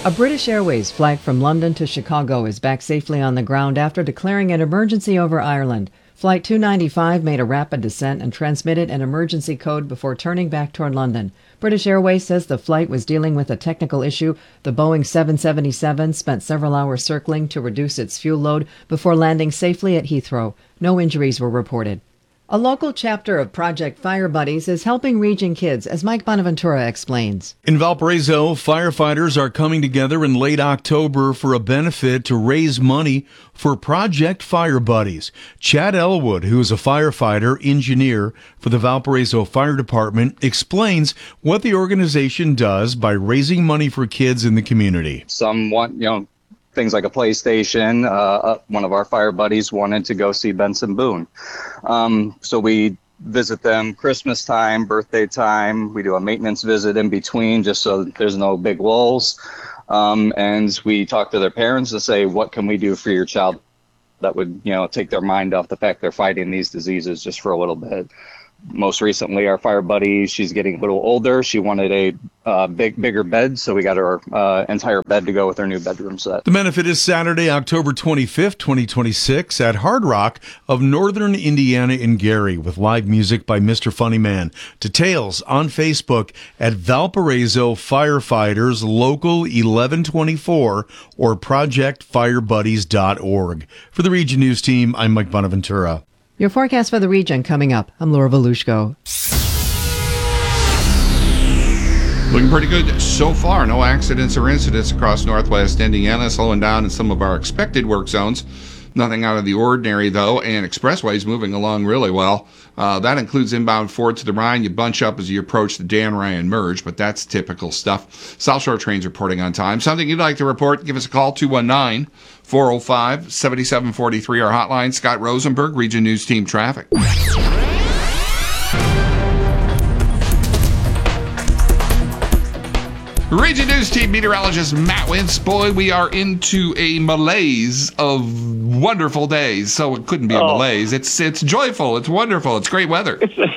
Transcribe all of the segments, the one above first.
A British Airways flight from London to Chicago is back safely on the ground after declaring an emergency over Ireland. Flight 295 made a rapid descent and transmitted an emergency code before turning back toward London. British Airways says the flight was dealing with a technical issue. The Boeing 777 spent several hours circling to reduce its fuel load before landing safely at Heathrow. No injuries were reported. A local chapter of Project Fire Buddies is helping Region kids, as Mike Bonaventura explains. In Valparaiso, firefighters are coming together in late October for a benefit to raise money for Project Fire Buddies. Chad Elwood, who is a firefighter engineer for the Valparaiso Fire Department, explains what the organization does by raising money for kids in the community. Some want, things like a PlayStation. One of our fire buddies wanted to go see Benson Boone. So we visit them Christmas time, birthday time. We do a maintenance visit in between just so that there's no big lulls. And we talk to their parents to say, what can we do for your child that would, take their mind off the fact they're fighting these diseases just for a little bit. Most recently, our fire buddy, she's getting a little older. She wanted a bigger bed, so we got her entire bed to go with her new bedroom set. The benefit is Saturday, October 25th, 2026 at Hard Rock of Northern Indiana in Gary with live music by Mr. Funnyman. Details on Facebook at Valparaiso Firefighters Local 1124 or projectfirebuddies.org. For the Region News Team, I'm Mike Bonaventura. Your forecast for the region coming up. I'm Laura Volushko. Looking pretty good so far. No accidents or incidents across northwest Indiana, slowing down in some of our expected work zones. Nothing out of the ordinary, though, and expressways moving along really well. That includes inbound Ford to the Rhine. You bunch up as you approach the Dan Ryan merge, but that's typical stuff. South Shore trains reporting on time. Something you'd like to report, give us a call, 219-405-7743, our hotline. Scott Rosenberg, Region News Team Traffic. Region News Team meteorologist Matt Wentz. Boy, we are into a malaise of wonderful days. So it couldn't be a malaise. It's joyful. It's wonderful. It's great weather.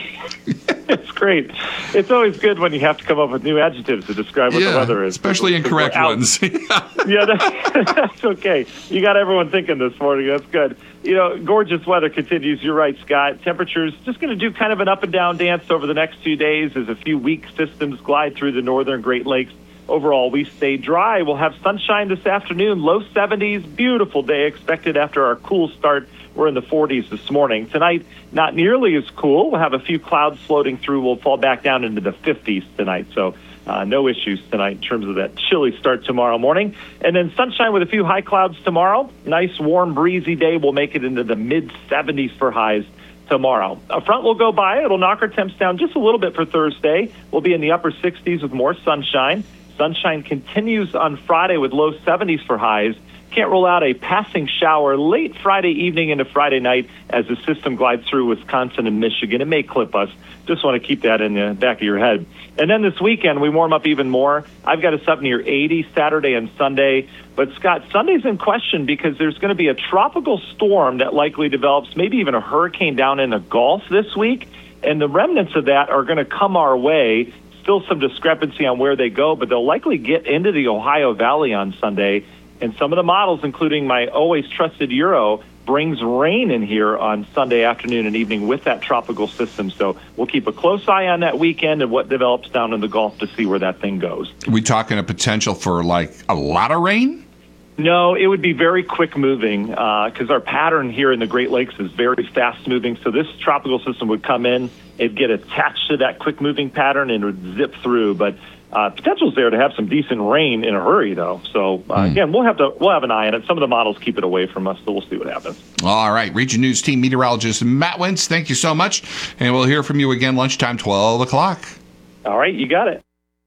It's great. It's always good when you have to come up with new adjectives to describe what the weather is. Especially incorrect ones. Yeah, that's okay. You got everyone thinking this morning. That's good. Gorgeous weather continues. You're right, Scott. Temperatures just going to do kind of an up and down dance over the next few days as a few weak systems glide through the northern Great Lakes. Overall, we stay dry. We'll have sunshine this afternoon, low 70s. Beautiful day expected after our cool start. We're in the 40s this morning. Tonight, not nearly as cool. We'll have a few clouds floating through. We'll fall back down into the 50s tonight. So no issues tonight in terms of that chilly start tomorrow morning. And then sunshine with a few high clouds tomorrow. Nice, warm, breezy day. We'll make it into the mid-70s for highs tomorrow. A front will go by. It'll knock our temps down just a little bit for Thursday. We'll be in the upper 60s with more sunshine. Sunshine continues on Friday with low 70s for highs. Can't rule out a passing shower late Friday evening into Friday night as the system glides through Wisconsin and Michigan. It may clip us. Just want to keep that in the back of your head. And then this weekend, we warm up even more. I've got us up near 80 Saturday and Sunday. But, Scott, Sunday's in question because there's going to be a tropical storm that likely develops, maybe even a hurricane down in the Gulf this week. And the remnants of that are going to come our way. Still some discrepancy on where they go, but they'll likely get into the Ohio Valley on Sunday. And some of the models, including my always trusted Euro, brings rain in here on Sunday afternoon and evening with that tropical system. So we'll keep a close eye on that weekend and what develops down in the Gulf to see where that thing goes. Are we talking a potential for like a lot of rain? No, it would be very quick moving because our pattern here in the Great Lakes is very fast moving. So this tropical system would come in, it'd get attached to that quick moving pattern and it would zip through. But potential's there to have some decent rain in a hurry, though. So again, we'll have an eye on it. Some of the models keep it away from us, so we'll see what happens. All right, Region News Team meteorologist Matt Wentz, thank you so much, and we'll hear from you again lunchtime, 12 o'clock. All right, you got it.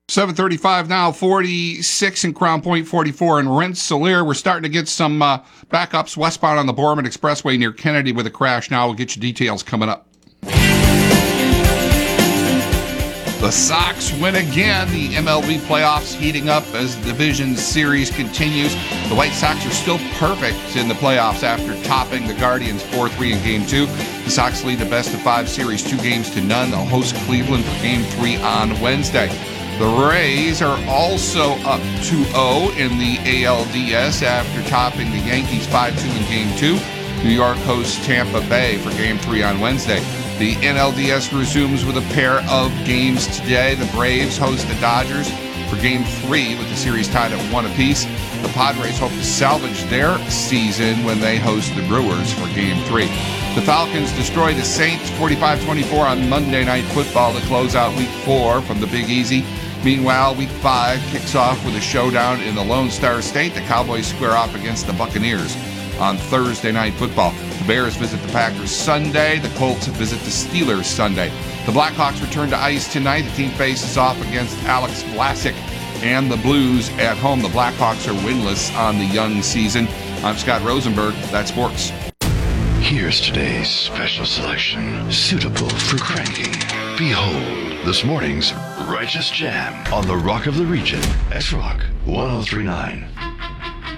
7:35 now, 46 in Crown Point, 44 in Rensselaer. We're starting to get some backups westbound on the Borman Expressway near Kennedy with a crash. Now we'll get you details coming up. The Sox win again. The MLB playoffs heating up as the division series continues. The White Sox are still perfect in the playoffs after topping the Guardians 4-3 in Game 2. The Sox lead the best-of-5 series 2-0. They'll host Cleveland for Game 3 on Wednesday. The Rays are also up 2-0 in the ALDS after topping the Yankees 5-2 in Game 2. New York hosts Tampa Bay for Game 3 on Wednesday. The NLDS resumes with a pair of games today. The Braves host the Dodgers for Game 3 with the series tied at 1 apiece. The Padres hope to salvage their season when they host the Brewers for Game 3. The Falcons destroy the Saints 45-24 on Monday Night Football to close out Week 4 from the Big Easy. Meanwhile, Week 5 kicks off with a showdown in the Lone Star State. The Cowboys square off against the Buccaneers on Thursday Night Football. The Bears visit the Packers Sunday. The Colts visit the Steelers Sunday. The Blackhawks return to ice tonight. The team faces off against Alex Vlasic and the Blues at home. The Blackhawks are winless on the young season. I'm Scott Rosenberg. That's sports. Here's today's special selection, suitable for cranking. Behold, this morning's Righteous Jam on the Rock of the Region, X-Rock 1039.